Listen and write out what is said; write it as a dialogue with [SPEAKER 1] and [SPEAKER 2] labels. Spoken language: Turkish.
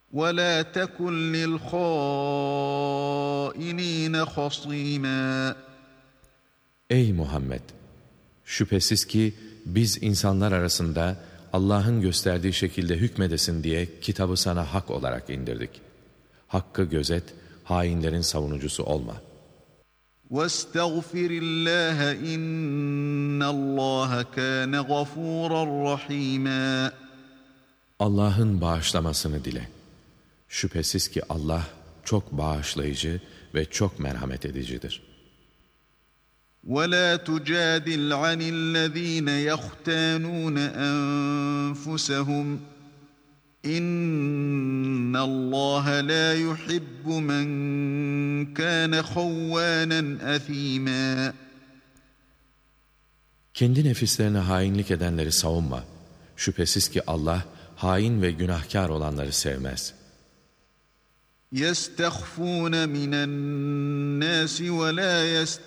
[SPEAKER 1] وَلَا تَكُنْ لِلْخَائِنِينَ خَصِيمًا.
[SPEAKER 2] Ey Muhammed! Şüphesiz ki biz insanlar arasında Allah'ın gösterdiği şekilde hükmedesin diye kitabı sana hak olarak indirdik. Hakkı gözet, hainlerin savunucusu olma.
[SPEAKER 1] وَاسْتَغْفِرِ اللّٰهَ اِنَّ اللّٰهَ كَانَ غَفُورًا رَحِيمًا.
[SPEAKER 2] Allah'ın bağışlamasını dile. Şüphesiz ki Allah çok bağışlayıcı ve çok merhamet edicidir.
[SPEAKER 1] وَلَا تُجَادِلْ عَنِ الَّذ۪ينَ يَخْتَانُونَ أَنفُسَهُمْ اِنَّ اللّٰهَ لَا يُحِبُّ مَنْ كَانَ خَوَّانًا أَث۪يمًا.
[SPEAKER 2] Kendi nefislerine hainlik edenleri savunma. Şüphesiz ki Allah hain ve günahkar olanları sevmez.
[SPEAKER 1] يَسْتَخْفُونَ مِنَ النَّاسِ وَلَا